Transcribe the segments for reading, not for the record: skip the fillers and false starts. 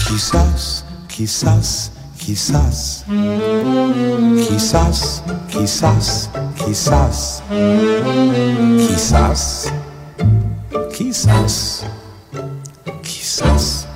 Quizás, quizás, quizás, quizás, quizás, quizás, quizás, quizás, quizás.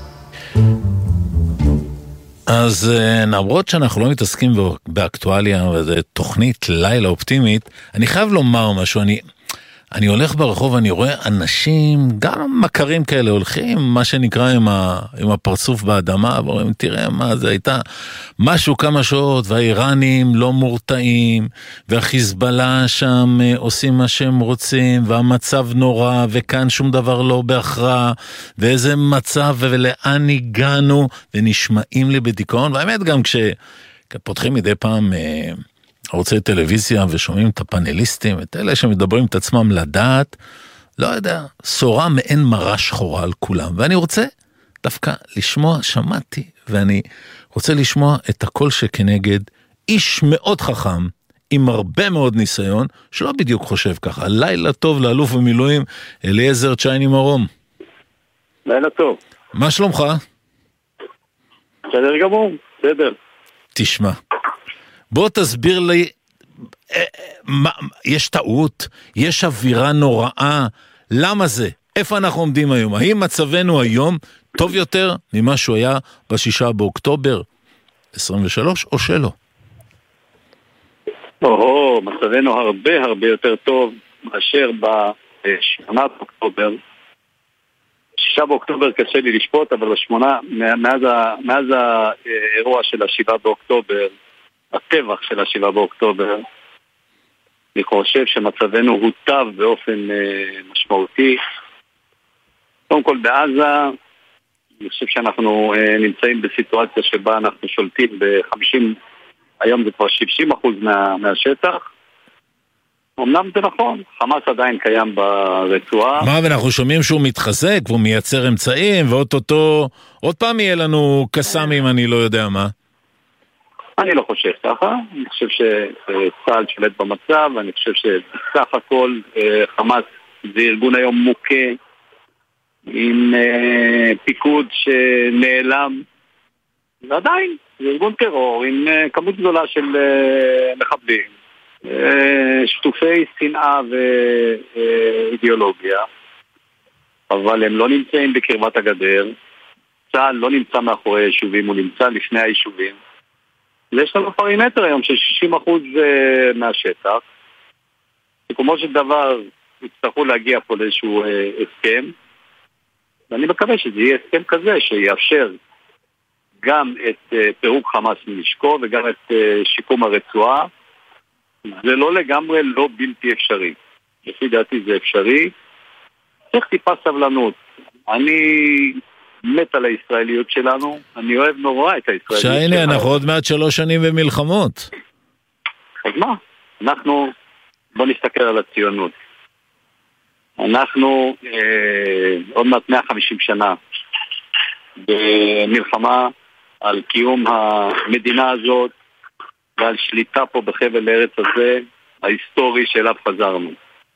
אז למרות שאנחנו לא מתעסקים באקטואליה, וזה תוכנית לילה אופטימית, אני חייב לומר משהו, אני הולך ברחוב ואני רואה אנשים, גם מכרים כאלה, הולכים מה שנקרא עם הפרצוף באדמה, ואומרים, תראה מה זה הייתה, משהו כמה שעות, והאיראנים לא מורתעים, והחיזבאללה שם עושים מה שהם רוצים, והמצב נורא, וכאן שום דבר לא בהכרעה, ואיזה מצב ולאן הגענו, ונשמעים לי בדיכאון, והאמת גם כשפותחים מדי פעם ערוצי טלוויזיה ושומעים את הפאנליסטים, את אלה שמדברים את עצמם לדעת, לא יודע, סורה מעין מראה שחורה על כולם. ואני רוצה דווקא לשמוע, שמעתי, ואני רוצה לשמוע את הקול שכנגד איש מאוד חכם, עם הרבה מאוד ניסיון, שלא בדיוק חושב ככה. לילה טוב לאלוף במילואים, אליעזר צ'ייני מרום. לילה טוב. מה שלומך? בסדר גמור, בסדר. תשמע. בוא תסביר לי, יש טעות, יש אווירה נוראה, למה זה? איפה אנחנו עומדים היום? האם מצבנו היום טוב יותר ממה שהוא היה ב6 באוקטובר 23 או שלא? מצבנו הרבה הרבה יותר טוב מאשר ב8 באוקטובר. 6 באוקטובר קשה לי לשפוט, אבל מאז האירוע של 7 באוקטובר, הטבח של 7 באוקטובר, אני חושב שמצבנו הוטב באופן משמעותי. קודם כל בעזה, אני חושב שאנחנו נמצאים בסיטואציה שבה אנחנו שולטים ב-50, היום זה כבר 60% מהשטח. אמנם זה נכון, חמאס עדיין קיים ברצועה. מה, ואנחנו שומעים שהוא מתחזק והוא מייצר אמצעים, ואוטוטו עוד פעם יהיה לנו קסמים, אני לא יודע מה. אני לא חושב ככה, אני חושב שצה"ל שולט במצב, אני חושב שבסך הכל חמאס זה ארגון היום מוכה, עם פיקוד שנעלם, ועדיין זה ארגון טרור עם כמות גדולה של מחבלים, שטופי שנאה ואידיאולוגיה, אבל הם לא נמצאים בקרבת הגדר, צה"ל לא נמצא מאחורי היישובים, הוא נמצא לפני היישובים, ויש לנו פרימטר היום של 60% מהשטח. סיכומו של דבר יצטרכו להגיע פה לאיזשהו הסכם, ואני מקווה שזה יהיה הסכם כזה שיאפשר גם את פירוק חמאס מנשקו וגם את שיקום הרצועה. זה לא לגמרי לא בלתי אפשרי, לפי דעתי זה אפשרי. צריך טיפה סבלנות. אני מת על הישראליות שלנו, אני אוהב נורא את הישראליות שלנו. שהנה, אנחנו עוד מעט 3 שנים במלחמות. אז מה? בוא נסתכל על הציונות. אנחנו עוד מעט 150 שנה במלחמה על קיום המדינה הזאת ועל שליטה פה בחבל הארץ הזה, ההיסטורי שאליו חזרנו.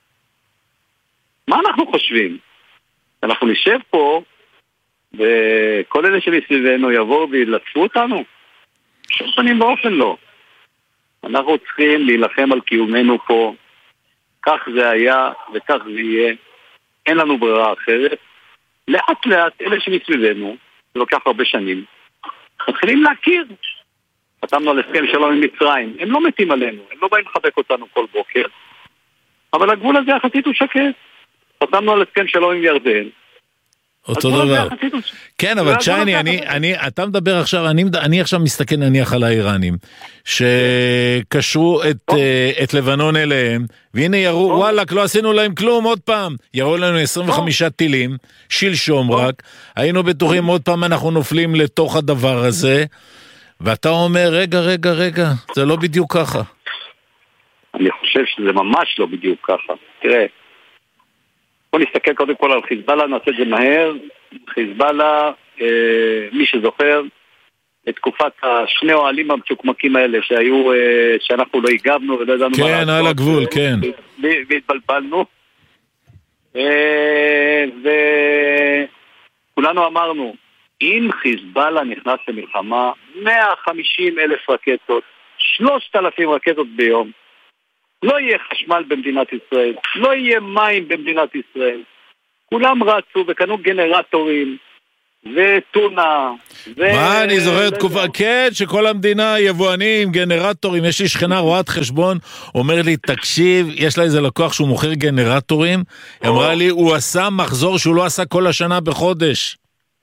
מה אנחנו חושבים? אנחנו נשב פה וכל אלה שמסביבנו יבואו וילצפו אותנו? שום פנים באופן לא. אנחנו צריכים להילחם על קיומנו פה. כך זה היה וכך זה יהיה. אין לנו ברירה אחרת. לאט לאט אלה שמסביבנו, זה לוקח הרבה שנים, מתחילים להכיר. חתמנו על הסכם שלום עם מצרים. הם לא מתים עלינו, הם לא באים לחבק אותנו כל בוקר. אבל הגבול הזה יחסית הוא שקט. חתמנו על הסכם שלום עם ירדן. אותו דבר. כן, אבל צ'ייני, אתה מדבר עכשיו, אני עכשיו מסתכל נניח על האיראנים, שקשרו את לבנון אליהם, והנה יראו, וואלק, לא עשינו להם כלום עוד פעם, יראו לנו 25 טילים, שלשום רק, היינו בטוחים עוד פעם אנחנו נופלים לתוך הדבר הזה, ואתה אומר, רגע, זה לא בדיוק ככה. אני חושב שזה ממש לא בדיוק ככה. תראה, בוא נסתכל קודם כל על חיזבאללה, נעשה את זה מהר. חיזבאללה, מי שזוכר, את תקופת השני אוהלים המצ'וקמקים האלה שהיו, שאנחנו לא הגבנו ולא ידענו מה לעשות. כן, על הגבול, כן. והתבלבלנו. וכולנו אמרנו אם חיזבאללה נכנס למלחמה, 150,000 רקטות, 3,000 רקטות ביום, לא יהיה חשמל במדינת ישראל, לא יהיה מים במדינת ישראל. כולם רצו וקנו גנרטורים וטונה. מה, אני זוכר תקופה, כן, שכל המדינה יבואנים, גנרטורים. יש לי שכנה רואת חשבון, אומר לי, תקשיב, יש לה איזה לקוח שהוא מוכר גנרטורים, היא אמרה לי, הוא עשה מחזור שהוא לא עשה כל השנה בחודש.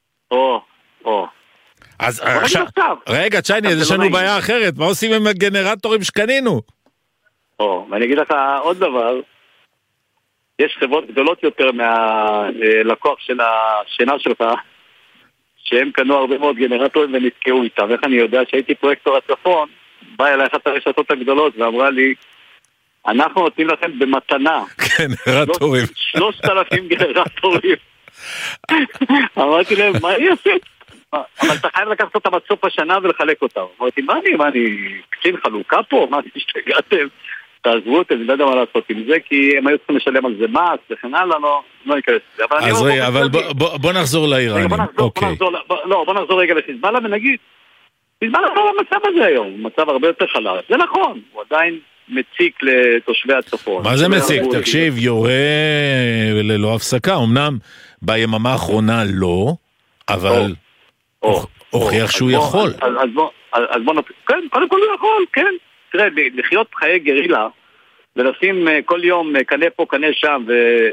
אז עכשיו, רגע, צ'ייני, יש לנו בעיה אחרת, מה עושים עם הגנרטורים שקנינו? ואני אגיד לך עוד דבר, יש חברות גדולות יותר מהלקוח של השינה שלך, שהם קנו הרבה מאוד גנרטורים ונתקעו איתם. איך אני יודע שהייתי פרויקטור הצפון, באה אליי אחת הרשתות הגדולות ואמרה לי, אנחנו נותנים לכם במתנה גנרטורים 3,000 גנרטורים. אמרתי להם, מה אני אעשה? אבל אתה חייב לקחת אותם עד סוף השנה ולחלק אותם. אמרתי, מה אני קצין חלוקה פה? מה, השתגעתם? תעזבו אותם, אני לא יודע מה לעשות עם זה, כי הם היו צריכים לשלם על זה מס, וכן הלאה, לא ניכנס לזה. אז רגע, אבל בוא נחזור לאיראנים. בוא נחזור רגע לחיזבאללה ונגיד, חיזבאללה לא במצב הזה היום, מצב הרבה יותר חלש. זה נכון, הוא עדיין מציק לתושבי הצפון. מה זה מציק? תקשיב, יורה ללא הפסקה, אמנם ביממה האחרונה לא, אבל הוכיח שהוא יכול. אז בוא נתחיל, כן, קודם כל הוא יכול, כן. תראה, לחיות חיי גרילה ולשים כל יום קנה פה, קנה שם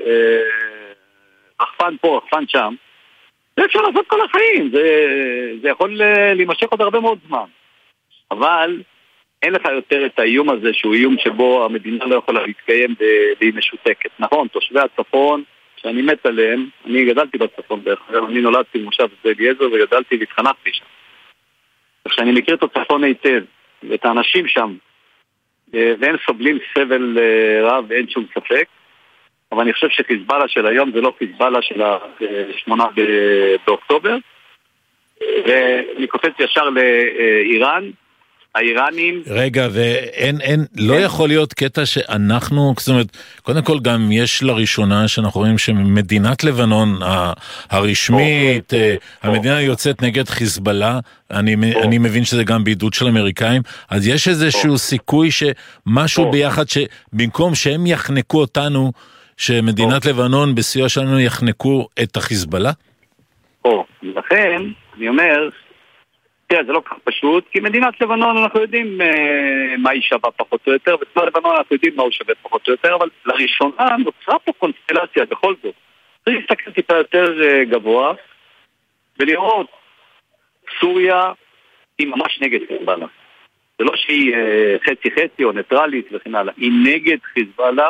ורחפן פה, רחפן שם, זה אפשר לעשות כל החיים, זה יכול להימשך עוד הרבה מאוד זמן, אבל אין לך יותר את האיום הזה שהוא איום שבו המדינה לא יכולה להתקיים והיא משותקת. נכון, תושבי הצפון שאני מת עליהם, אני גדלתי בצפון דרך כלל, אני נולדתי במושב שדה אליעזר וגדלתי והתחנכתי שם, כך שאני מכיר את הצפון היטב ואת האנשים שם, והם סובלים סבל רב, אין שום ספק. אבל אני חושב שחיזבאללה של היום זה לא חיזבאללה של ה-8 באוקטובר. ואני קופץ ישר לאיראן, האיראנים... רגע, לא יכול להיות קטע שאנחנו, זאת אומרת, קודם כל גם יש לראשונה שאנחנו רואים שמדינת לבנון הרשמית, המדינה יוצאת נגד חיזבאללה, אני מבין שזה גם בעידוד של אמריקאים, אז יש איזשהו סיכוי שמשהו ביחד, שבמקום שהם יחנקו אותנו, שמדינת לבנון בסיוע שלנו יחנקו את החיזבאללה? לכן, אני אומר... תראה, זה לא כך פשוט, כי מדינת לבנון אנחנו יודעים מה היא שווה פחות או יותר, וצבא לבנון אנחנו יודעים מה הוא שווה פחות או יותר, אבל לראשונה נוצרה פה קונסטלציה בכל זאת. צריך להסתכל טיפה יותר גבוה, ולראות סוריה היא ממש נגד חיזבאללה. זה לא שהיא חצי-חצי או ניטרלית וכן הלאה, היא נגד חיזבאללה,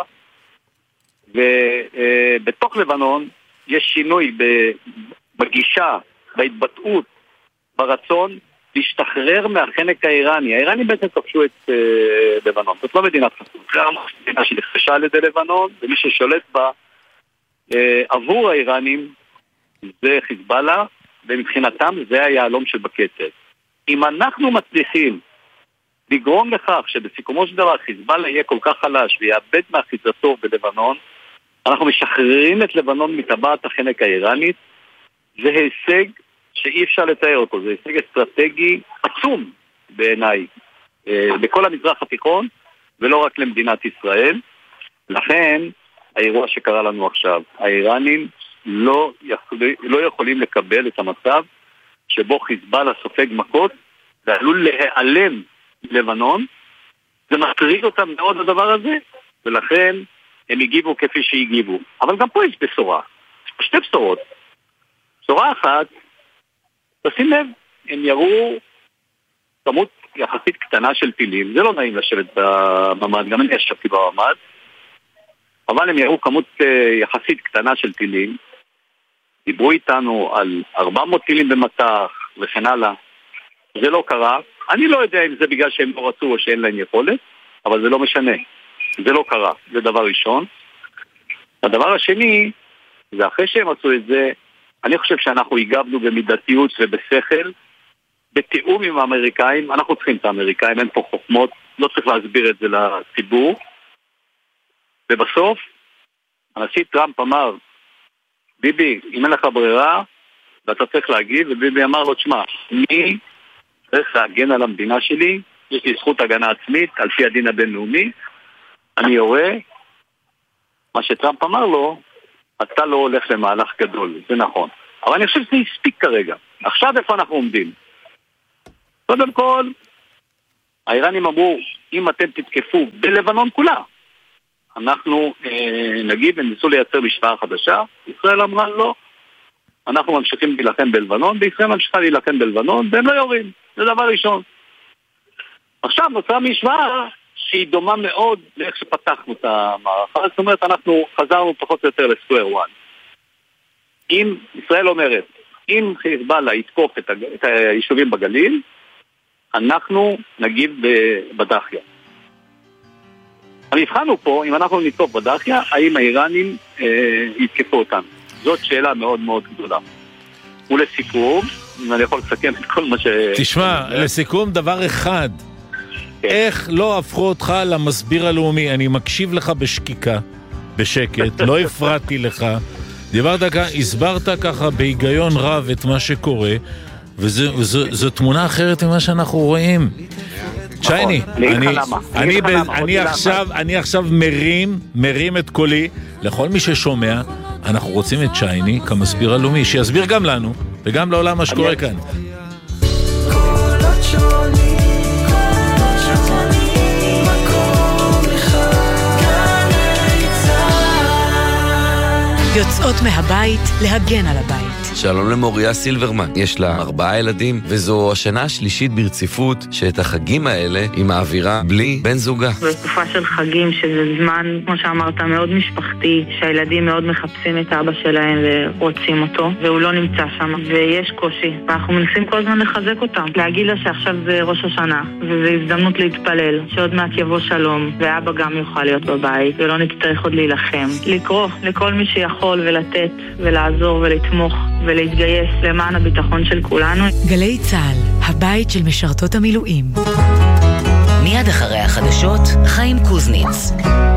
ובתוך לבנון יש שינוי בגישה, בהתבטאות, ברצון להשתחרר מהחנק האיראני. האיראנים בעצם כבשו את לבנון. זאת לא מדינת חסות. זה מדינה שנכבשה על ידי לבנון, ומי ששולט בה עבור האיראנים זה חיזבאללה, ומבחינתם זה היעלום של בקצב. אם אנחנו מצליחים לגרום לכך שבסיכומו של דבר חיזבאללה יהיה כל כך חלש ויאבד מאחיזתו בלבנון, אנחנו משחררים את לבנון מטבעת החנק האיראנית, זה הישג שאי אפשר לתאר אותו, זה הישג אסטרטגי עצום בעיניי, בכל המזרח התיכון, ולא רק למדינת ישראל. לכן, האירוע שקרה לנו עכשיו, האיראנים לא יכולים לקבל את המצב שבו חיזבאללה סופג מכות, ועלול להיעלם לבנון. זה מטריד אותם מאוד הדבר הזה, ולכן הם הגיבו כפי שהגיבו. אבל גם פה יש בשורה, שתי בשורות. בשורה אחת, תשים לב, הם יראו כמות יחסית קטנה של טילים, זה לא נעים לשבת בממד, גם אני ישבתי בממד, אבל הם יראו כמות יחסית קטנה של טילים, דיברו איתנו על 400 טילים במטח וכן הלאה, זה לא קרה, אני לא יודע אם זה בגלל שהם לא רצו או שאין להם יכולת, אבל זה לא משנה, זה לא קרה, זה דבר ראשון. הדבר השני, זה אחרי שהם עשו את זה, אני חושב שאנחנו הגבנו במידתיות ובשכל, בתיאום עם האמריקאים, אנחנו צריכים את האמריקאים, אין פה חוכמות, לא צריך להסביר את זה לציבור. ובסוף, הנשיא טראמפ אמר, ביבי, אם אין לך ברירה, ואתה צריך להגיב, וביבי אמר לו, תשמע, אני צריך להגן על המדינה שלי, יש לי זכות הגנה עצמית, על פי הדין הבינלאומי, אני יורה, מה שטראמפ אמר לו, אתה לא הולך למהלך גדול, זה נכון. אבל אני חושב שזה הספיק כרגע. עכשיו איפה אנחנו עומדים? קודם כל, האיראנים אמרו, אם אתם תתקפו בלבנון כולה, אנחנו נגיד, וניסו לייצר משוואה חדשה, ישראל אמרה לא, אנחנו ממשיכים להילחם בלבנון, וישראל ממשיכה להילחם בלבנון, והם לא יורים, זה דבר ראשון. עכשיו נוצרה משוואה שהיא דומה מאוד לאיך שפתחנו את המערכה, זאת אומרת, אנחנו חזרנו פחות או יותר לסקוואר 1. אם ישראל אומרת, אם חיזבאללה יתקוף את היישובים בגליל, אנחנו נגיב בדחיה. המבחן הוא פה, אם אנחנו נתקוף בדחיה, האם האיראנים יתקפו אותנו? זאת שאלה מאוד מאוד גדולה. ולסיכום, אם אני יכול לסכם את כל מה תשמע, לסיכום דבר אחד, איך לא הפכו אותך למסביר הלאומי? אני מקשיב לך בשקיקה, בשקט, לא הפרעתי לך, הסברת ככה בהיגיון רב את מה שקורה, וזו תמונה אחרת ממה שאנחנו רואים. צ'ייני, אני עכשיו מרים את קולי לכל מי ששומע, אנחנו רוצים את צ'ייני כמסביר הלאומי, שיסביר גם לנו וגם לעולם מה שקורה כאן. יוצאות מהבית להגן על הבית. שלום למוריה סילברמן, יש לה 4 ילדים, וזו השנה השלישית ברציפות שאת החגים האלה היא מעבירה בלי בן זוגה. זו תקופה של חגים שזה זמן, כמו שאמרת, מאוד משפחתי, שהילדים מאוד מחפשים את אבא שלהם ורוצים אותו, והוא לא נמצא שם, ויש קושי, ואנחנו מנסים כל הזמן לחזק אותם, להגיד לה שעכשיו זה ראש השנה, וזו הזדמנות להתפלל, שעוד מעט יבוא שלום, ואבא גם יוכל להיות בבית, ולא נצטרך עוד להילחם. לקרוא לכל מי שיכול ולתת ולעזור ולתמוך ולהתגייס למען הביטחון של כולנו. גלי צה"ל, הבית של משרתות המילואים. מיד אחרי החדשות, חיים קוזניץ.